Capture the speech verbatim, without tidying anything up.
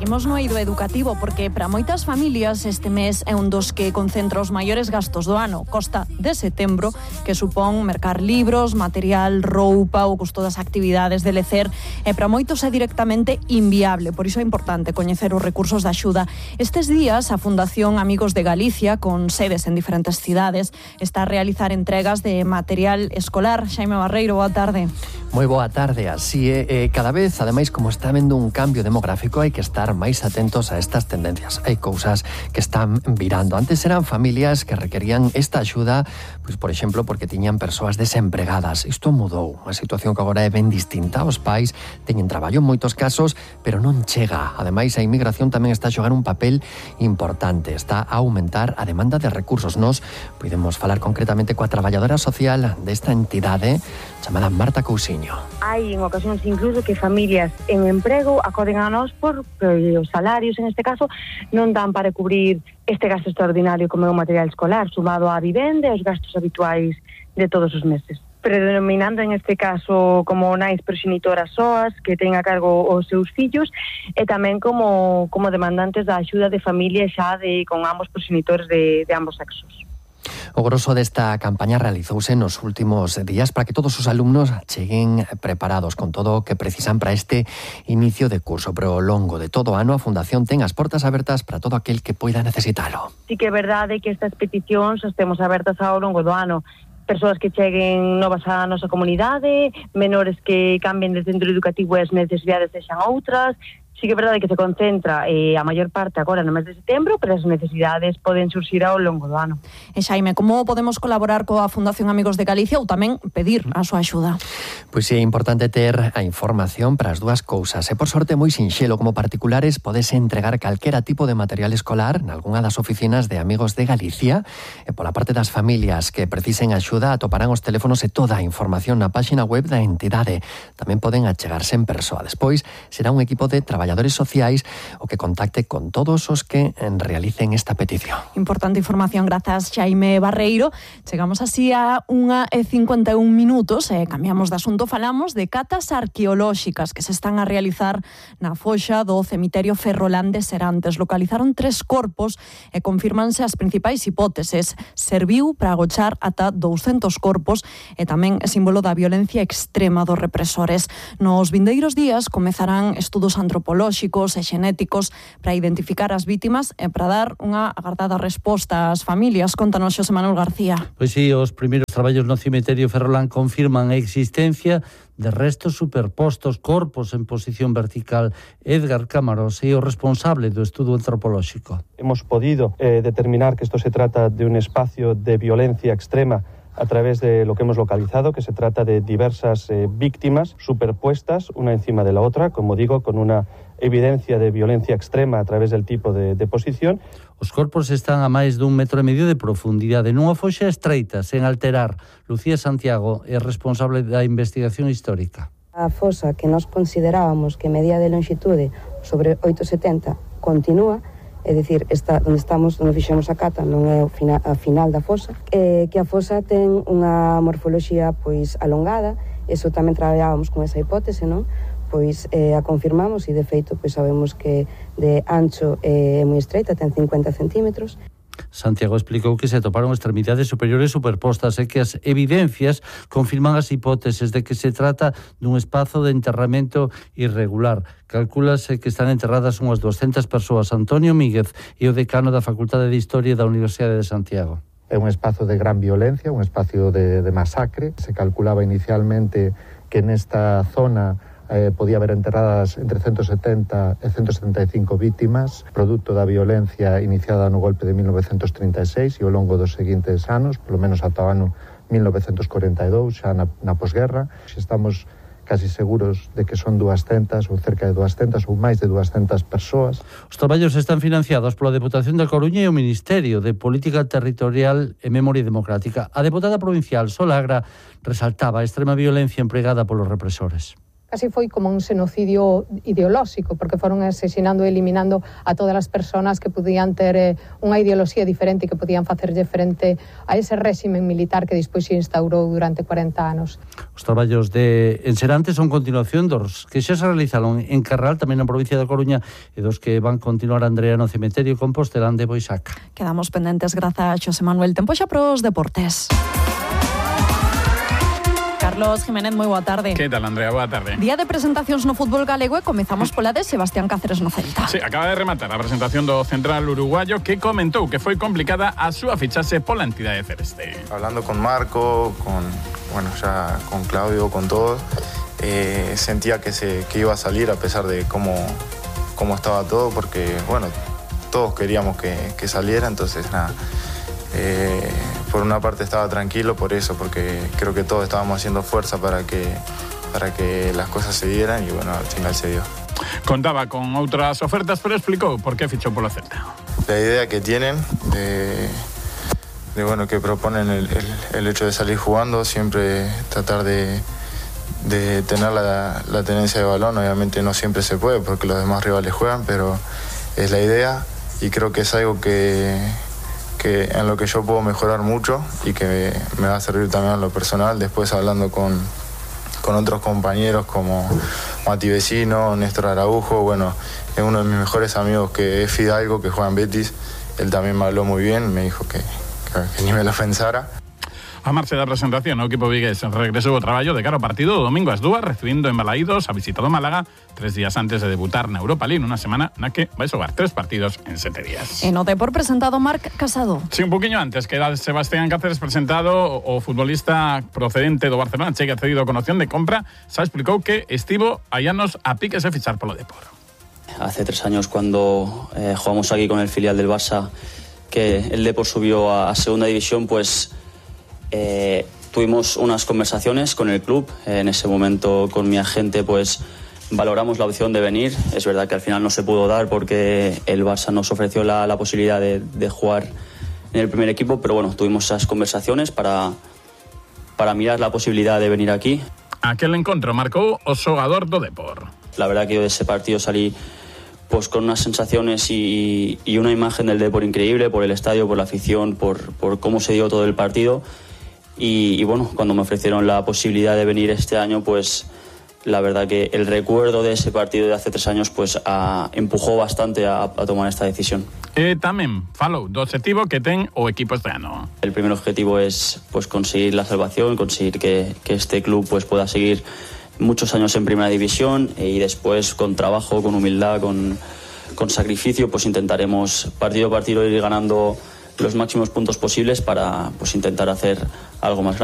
Imos no eido educativo porque para moitas familias este mes é un dos que concentra os maiores gastos do ano, costa de setembro, que supón mercar libros, material, roupa, o custo das actividades de lecer, e para moitos é directamente inviable, por iso é importante coñecer os recursos de axuda. Estes días a Fundación Amigos de Galicia, con sedes en diferentes cidades, está a realizar entregas de material escolar. Xaime Barreiro, boa tarde. Moi boa tarde, así é. Eh, cada vez, ademais, como está vendo un cambio demográfico, hai que estar máis atentos a estas tendencias. Hai cousas que están virando. Antes eran familias que requerían esta axuda, pois, por exemplo, porque tiñan persoas desempregadas. Isto mudou. A situación que agora é ben distinta. Os pais teñen traballo en moitos casos, pero non chega. Ademais, a inmigración tamén está a xogar un papel importante. Está a aumentar a demanda de recursos. Nos podemos falar concretamente coa traballadora social desta entidade chamada Marta Cousiño. Hai en ocasións incluso que familias en emprego acoden a nós porque os salarios, en este caso, non dan para cubrir este gasto extraordinario como é o material escolar, sumado á vivenda e os gastos habituais de todos os meses. Predominando en este caso como nais proxenitoras soas que ten a cargo os seus fillos e tamén como, como demandantes da axuda de familia xa de, con ambos proxenitores de, de ambos sexos. O grosso desta campaña realizouse nos últimos días para que todos os alumnos cheguen preparados con todo o que precisan para este inicio de curso. Pero ao longo de todo o ano a Fundación ten as portas abertas para todo aquel que poida necesitalo. Sí que é verdade que estas peticións as temos abertas ao longo do ano. Persoas que cheguen novas á nosa comunidade, menores que cambien de centro educativo e as necesidades sexan outras. Sí que é verdade que se concentra eh, a maior parte agora no mes de setembro, pero as necesidades poden surxir ao longo do ano. E Xaime, como podemos colaborar coa Fundación Amigos de Galicia ou tamén pedir a súa axuda? Pois é importante ter a información para as dúas cousas. E por sorte moi sinxelo, como particulares podes entregar calquera tipo de material escolar nalgunha das oficinas de Amigos de Galicia. E pola parte das familias que precisen axuda atoparán os teléfonos e toda a información na páxina web da entidade. Tamén poden achegarse en persoa. Despois será un equipo de traballadores sociais o que contacte con todos os que realicen esta petición. Importante información, grazas Xaime Barreiro. Chegamos así a unha e cincuenta e un minutos e cambiamos de asunto, falamos de catas arqueolóxicas que se están a realizar na foxa do cemiterio Ferrolán de Serantes. Localizaron tres corpos e confirmanse as principais hipóteses. Serviu para agochar ata douscentos corpos e tamén é símbolo da violencia extrema dos represores. Nos vindeiros días comezarán estudos antropolóxicos e xenéticos para identificar as vítimas e para dar unha agardada resposta ás familias. Contanos, Xosé Manuel García. Pois sí, os primeiros traballos no cemiterio Ferrolán confirman a existencia de restos superpostos, corpos en posición vertical. Edgar Cámaros é o responsable do estudo antropolóxico. Hemos podido eh, determinar que isto se trata de un espacio de violencia extrema a través de lo que hemos localizado, que se trata de diversas eh, víctimas superpuestas una encima de la otra, como digo, con una evidencia de violencia extrema a través del tipo de, de posición. Os corpos están a máis dun metro e medio de profundidade, nunha foxa estreita, sen alterar. Lucía Santiago é responsable da investigación histórica. A fosa que nós considerábamos que medía de longitude sobre oito setenta continúa, é dicir, está, onde estamos, onde fixemos a cata, non é o final, a final da fosa, eh, que a fosa ten unha morfoloxía pois alongada, eso tamén traballábamos con esa hipótese, non? Pois eh, a confirmamos e de feito pois sabemos que de ancho é eh, moi estreita, ten cincuenta centímetros. Santiago explicou que se atoparon extremidades superiores superpostas e que as evidencias confirman as hipóteses de que se trata dun espazo de enterramento irregular. Calcúlase que están enterradas unhas doscientas persoas. Antonio Míguez é o decano da Facultade de Historia da Universidade de Santiago. É un espazo de gran violencia, un espacio de, de masacre. Se calculaba inicialmente que nesta zona Eh, podía haber enterradas entre ciento setenta e ciento setenta e cinco vítimas, produto da violencia iniciada no golpe de mil novecentos trinta e seis e ao longo dos seguintes anos, polo menos ata o ano mil novecentos corenta e dous, xa na, na posguerra. Estamos casi seguros de que son duascentas ou cerca de duascentas ou máis de duascentas persoas. Os traballos están financiados pola Deputación da Coruña e o Ministerio de Política Territorial e Memoria Democrática. A deputada provincial Sol Agra resaltaba a extrema violencia empregada polos represores. casi foi como un xenocidio ideolóxico, porque foron asesinando e eliminando a todas as persoas que podían ter eh, unha ideoloxía diferente e que podían facerlle frente a ese réximen militar que despois se instaurou durante cuarenta anos. Os traballos de Enserante son continuación dos que xa se realizaron en Carral, tamén na provincia da Coruña, e dos que van continuar Andrea no cemiterio Compostelán de Boixaca. Quedamos pendentes grazas a Xosé Manuel. Tempo xa pros deportes. Carlos Jiménez, moi boa tarde. Que tal, Andrea? Boa tarde. Día de presentacións no fútbol galego e comezamos pola de Sebastián Cáceres no Celta. Sí, acaba de rematar a presentación do central uruguayo que comentou que foi complicada a súa fichaxe pola entidade celeste. Hablando con Marco, con, bueno, ya con Claudio, con todos, eh, sentía que, se, que iba a salir a pesar de cómo, cómo estaba todo, porque, bueno, todos queríamos que, que saliera, entonces, nada. Eh, por una parte estaba tranquilo por eso, porque creo que todos estábamos haciendo fuerza para que, para que las cosas se dieran y bueno, al final se dio. Contaba con otras ofertas, pero explicó por qué fichó por la Celta. La idea que tienen de, de bueno, que proponen el, el, el hecho de salir jugando, siempre tratar de, de tener la, la tenencia de balón. Obviamente no siempre se puede porque los demás rivales juegan, pero es la idea y creo que es algo que que en lo que yo puedo mejorar mucho y que me va a servir también en lo personal. Después hablando con, con otros compañeros como Mati Vecino, Néstor Araujo, bueno, es uno de mis mejores amigos que es Fidalgo, que juega en Betis, él también me habló muy bien, me dijo que, que, que ni me lo pensara. A marcha da presentación, o equipo vigués regresou ao traballo de cara ao partido do domingo ás dúas, recibindo en Balaídos a visita do Málaga tres días antes de debutar na Europa League, unha semana na que vai xogar tres partidos en sete días. E no Depor presentado Marc Casado. Sí, un poquinho antes que era Sebastián Cáceres presentado, o futbolista procedente do Barcelona, chegue accedido con opción de compra, xa explicou que estivo hai anos a piques de fichar polo Depor. Hace tres años cuando eh, jugamos aquí con el filial del Barça, que el Depor subió a, a segunda división, pues Eh, tuvimos unas conversaciones con el club. Eh, en ese momento con mi agente pues valoramos la opción de venir. Es verdad que al final no se pudo dar porque el Barça nos ofreció la, la posibilidad de, de jugar en el primer equipo, pero bueno, tuvimos esas conversaciones para, para mirar la posibilidad de venir aquí. Aquel encontro marcou o xogador do Depor. La verdad que yo de ese partido salí pues con unas sensaciones y, y una imagen del Depor increíble por el estadio, por la afición, por, por cómo se dio todo el partido. Y, y bueno, cuando me ofrecieron la posibilidad de venir este año, pues la verdad que el recuerdo de ese partido de hace tres años pues a, empujó bastante a, a tomar esta decisión. E tamén falou do objetivo que ten o equipo este ano. El primer objetivo es pues conseguir la salvación, conseguir que, que este club pues pueda seguir muchos años en primera división y después con trabajo, con humildad, con, con sacrificio, pues intentaremos partido a partido ir ganando los máximos puntos posibles para pues intentar hacer algo más grande.